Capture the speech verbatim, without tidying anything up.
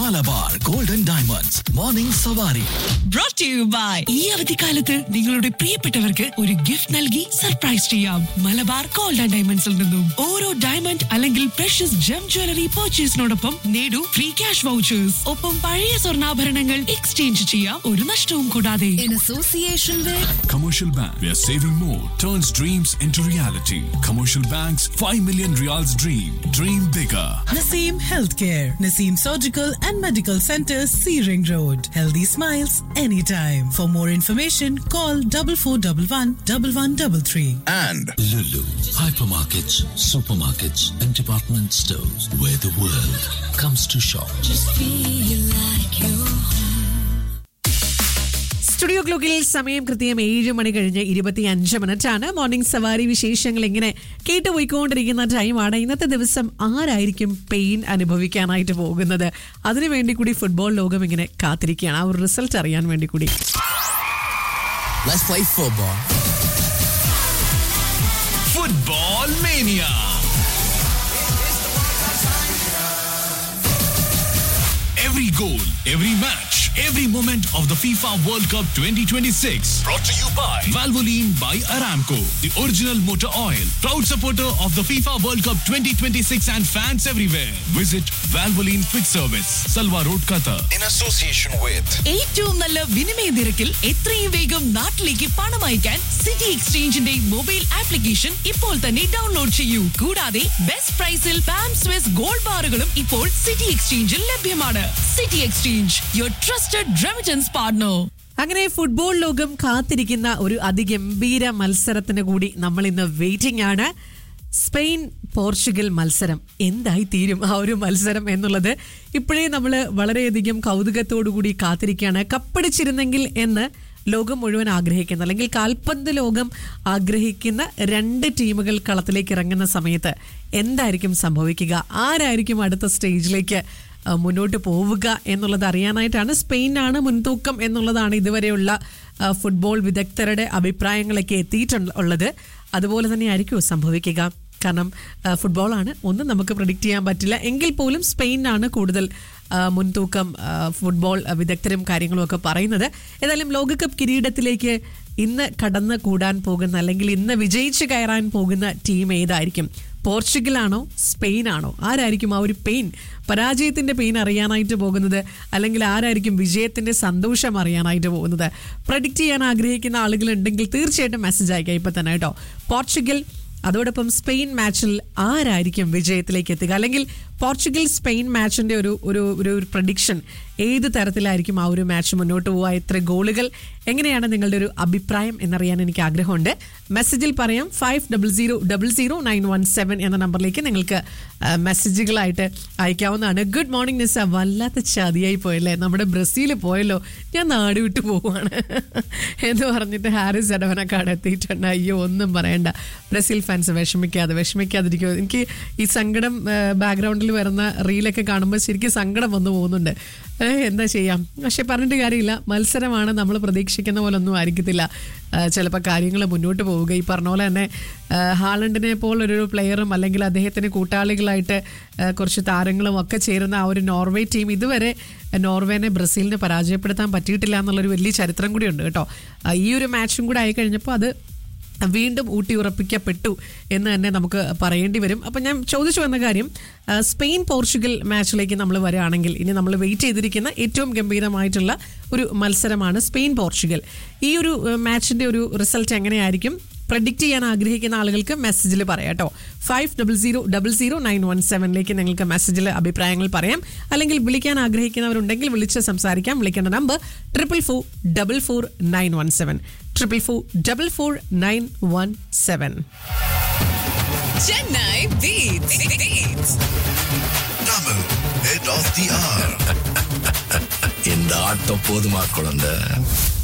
Malabar golden diamonds morning സവാരി. Brought to you by ഈ അവധിക്കാലത്ത് നിങ്ങളുടെ പ്രിയപ്പെട്ടവർക്ക് ഒരു ഗിഫ്റ്റ് നൽകി സർപ്രൈസ് ചെയ്യാം. മലബാർ ഗോൾഡ് ആൻഡ് ഡയമണ്ട്സിൽ നിന്നും ഓരോ ഡയമണ്ട് അല്ലെങ്കിൽ പ്രഷ്യസ് ജം ജ്വല്ലറി പർച്ചേസിനോടൊപ്പം നേടൂ ഫ്രീ ക്യാഷ് വൗച്ചേഴ്സ്. ഒപ്പം പഴയ സ്വർണ്ണാഭരണങ്ങൾ എക്സ്ചേഞ്ച് ചെയ്യാം, ഒരു നഷ്ടവും കൂടാതെ. In association with Commercial Bank, where saving more turns dreams into reality. Commercial Bank's five million Riyals dream. Dream bigger. Naseem Healthcare, Naseem Surgical and Medical Center, Searing Road. Healthy smiles anytime. For more information, call double four double one double one double three. And Lulu, hypermarkets, supermarkets, and department stores where the world comes to shop. just feel like you're studio ക്ലോക്കിൽ സമയം കൃത്യം ഏഴ് മണി കഴിഞ്ഞ് ഇരുപത്തി അഞ്ച് minute ആണ്. Morning സവാരി വിശേഷങ്ങൾ ഇങ്ങനെ കേട്ടുപോയിക്കൊണ്ടിരിക്കുന്ന ടൈമാണ്. ഇന്നത്തെ ദിവസം ആരായിരിക്കും പെയിൻ അനുഭവിക്കാനായിട്ട് പോകുന്നത്? അതിനുവേണ്ടി കൂടി ഫുട്ബോൾ ലോകം ഇങ്ങനെ കാത്തിരിക്കുകയാണ്, ആ ഒരു റിസൾട്ട് അറിയാൻ വേണ്ടി കൂടി. let's play football. Football Mania. Every goal, every match, every moment of the FIFA World Cup twenty twenty-six. Brought to you by Valvoline by Aramco, the original motor oil. Proud supporter of the FIFA World Cup twenty twenty-six and fans everywhere. Visit Valvoline Quick Service, Salwa Road, Qatar. In association with ഏറ്റവും നല്ല വിനിമയ നിരക്കിൽ എത്രയും വേഗം നാട്ടിലേക്ക് പണം അയക്കാൻ city എക്സ്ചേഞ്ചിന്റെ mobile application ഇപ്പോൾ തന്നെ ഡൗൺലോഡ് ചെയ്യൂ. കൂടാതെ ബെസ്റ്റ് പ്രൈസിൽ പാം സ്വിസ് ഗോൾഡ് ബാറുകളും ഇപ്പോൾ സിറ്റി എക്സ്ചേഞ്ചിൽ ലഭ്യമാണ്. City exchange, your trusted remittance partner. അങ്ങനെ ഫുട്ബോൾ ലോകം കാത്തിരിക്കുന്ന ഒരു അതിഗംഭീര മത്സരത്തിന് കൂടി നമ്മൾ ഇന്ന് വെയിറ്റിംഗ് ആണ്. സ്പെയിൻ പോർച്ചുഗൽ മത്സരം എന്തായി തീരും ആ ഒരു മത്സരം എന്നുള്ളത് ഇപ്പോഴേ നമ്മൾ വളരെയധികം കൗതുകത്തോടു കൂടി കാത്തിരിക്കുകയാണ്. കപ്പടിച്ചിരുന്നെങ്കിൽ എന്ന് ലോകം മുഴുവൻ ആഗ്രഹിക്കുന്ന, അല്ലെങ്കിൽ കാൽപന്ത് ലോകം ആഗ്രഹിക്കുന്ന രണ്ട് ടീമുകൾ കളത്തിലേക്ക് ഇറങ്ങുന്ന സമയത്ത് എന്തായിരിക്കും സംഭവിക്കുക, ആരായിരിക്കും അടുത്ത സ്റ്റേജിലേക്ക് മുന്നോട്ട് പോവുക എന്നുള്ളത് അറിയാനായിട്ടാണ്. സ്പെയിനാണ് മുൻതൂക്കം എന്നുള്ളതാണ് ഇതുവരെയുള്ള ഫുട്ബോൾ വിദഗ്ധരുടെ അഭിപ്രായങ്ങളൊക്കെ എത്തിയിട്ടുള്ളത്. അതുപോലെ തന്നെ ആയിരിക്കുമോ സംഭവിക്കുക? കാരണം ഫുട്ബോളാണ്, ഒന്നും നമുക്ക് പ്രെഡിക്റ്റ് ചെയ്യാൻ പറ്റില്ല. എങ്കിൽ പോലും സ്പെയിനാണ് കൂടുതൽ മുൻതൂക്കം ഫുട്ബോൾ വിദഗ്ധരും കാര്യങ്ങളും ഒക്കെ പറയുന്നത്. ഏതായാലും ലോകകപ്പ് കിരീടത്തിലേക്ക് ഇന്ന് കടന്ന് കൂടാൻ പോകുന്ന, അല്ലെങ്കിൽ ഇന്ന് വിജയിച്ച് കയറാൻ പോകുന്ന ടീം ഏതായിരിക്കും? പോർച്ചുഗലാണോ സ്പെയിനാണോ? ആരായിരിക്കും ആ ഒരു പെയിൻ, പരാജയത്തിന്റെ പെയിൻ അറിയാനായിട്ട് പോകുന്നത്? അല്ലെങ്കിൽ ആരായിരിക്കും വിജയത്തിന്റെ സന്തോഷം അറിയാനായിട്ട് പോകുന്നത്? പ്രഡിക്റ്റ് ചെയ്യാൻ ആഗ്രഹിക്കുന്ന ആളുകളുണ്ടെങ്കിൽ തീർച്ചയായിട്ടും മെസ്സേജ് അയക്കാം ഇപ്പം തന്നെ കേട്ടോ. പോർച്ചുഗൽ അതോടൊപ്പം സ്പെയിൻ മാച്ചിൽ ആരായിരിക്കും വിജയത്തിലേക്ക് എത്തുക? അല്ലെങ്കിൽ പോർച്ചുഗൽ സ്പെയിൻ മാച്ചിന്റെ ഒരു ഒരു ഒരു പ്രഡിക്ഷൻ ഏത് തരത്തിലായിരിക്കും ആ ഒരു മാച്ച് മുന്നോട്ട് പോവുക? എത്ര ഗോളുകൾ? എങ്ങനെയാണ് നിങ്ങളുടെ ഒരു അഭിപ്രായം എന്നറിയാൻ എനിക്ക് ആഗ്രഹമുണ്ട്. മെസ്സേജിൽ പറയാം. Five double zero double zero nine one seven എന്ന നമ്പറിലേക്ക് നിങ്ങൾക്ക് മെസ്സേജുകളായിട്ട് അയക്കാവുന്നതാണ്. ഗുഡ് മോർണിംഗ് നിസ, വല്ലാത്ത ചതിയായി പോയല്ലേ, നമ്മുടെ ബ്രസീൽ പോയല്ലോ, ഞാൻ നാട് വിട്ടു പോവുകയാണ് എന്ന് പറഞ്ഞിട്ട് ഹാരിസ് എടവനക്കാട് എത്തിയിട്ടുണ്ട്. അയ്യോ ഒന്നും പറയണ്ട, ബ്രസീൽ ഫാൻസ് വിഷമിക്കാതെ വിഷമിക്കാതിരിക്കുമോ. എനിക്ക് ഈ സങ്കടം ബാക്ക്ഗ്രൗണ്ടിൽ വരുന്ന റീലൊക്കെ കാണുമ്പോൾ ശരിക്കും സങ്കടം വന്നു പോകുന്നുണ്ട്. എന്താ ചെയ്യാം, പക്ഷെ പറഞ്ഞിട്ട് കാര്യമില്ല. മത്സരമാണ്, നമ്മൾ പ്രതീക്ഷിക്കുന്ന പോലെ ഒന്നും ആയിരിക്കത്തില്ല ചിലപ്പോൾ കാര്യങ്ങൾ മുന്നോട്ട് പോവുക. ഈ പറഞ്ഞ പോലെ തന്നെ ഹാലണ്ടിനെ പോലൊരു പ്ലെയറും അല്ലെങ്കിൽ അദ്ദേഹത്തിന് കൂട്ടാളികളായിട്ട് കുറച്ച് താരങ്ങളും ഒക്കെ ചേരുന്ന ആ ഒരു നോർവേ ടീം ഇതുവരെ നോർവേനെ ബ്രസീലിനെ പരാജയപ്പെടുത്താൻ പറ്റിയിട്ടില്ല എന്നുള്ളൊരു വലിയ ചരിത്രം കൂടിയുണ്ട് കേട്ടോ. ഈ ഒരു മാച്ചും കൂടെ ആയി കഴിഞ്ഞപ്പോൾ അത് വീണ്ടും ഊട്ടി ഉറപ്പിക്കപ്പെട്ടു എന്ന് തന്നെ നമുക്ക് പറയേണ്ടി വരും. അപ്പം ഞാൻ ചോദിച്ചു വന്ന കാര്യം, സ്പെയിൻ പോർച്ചുഗൽ മാച്ചിലേക്ക് നമ്മൾ വരികയാണെങ്കിൽ ഇനി നമ്മൾ വെയിറ്റ് ചെയ്തിരിക്കുന്ന ഏറ്റവും ഗംഭീരമായിട്ടുള്ള ഒരു മത്സരമാണ് സ്പെയിൻ പോർച്ചുഗൽ. ഈ ഒരു മാച്ചിൻ്റെ ഒരു റിസൾട്ട് എങ്ങനെയായിരിക്കും പ്രഡിക്റ്റ് ചെയ്യാൻ ആഗ്രഹിക്കുന്ന ആളുകൾക്ക് മെസ്സേജിൽ പറയാം കേട്ടോ. Five double zero double zero nine one സെവനിലേക്ക് നിങ്ങൾക്ക് മെസ്സേജിൽ അഭിപ്രായങ്ങൾ പറയാം. അല്ലെങ്കിൽ വിളിക്കാൻ ആഗ്രഹിക്കുന്നവരുണ്ടെങ്കിൽ വിളിച്ച് സംസാരിക്കാം. വിളിക്കേണ്ട number triple four double four nine one seven triple four double four nine one seven. Chennai Beats. Beats. Tamil head of the hour. இந்த ஆட்டம் போதுமா குழந்தை?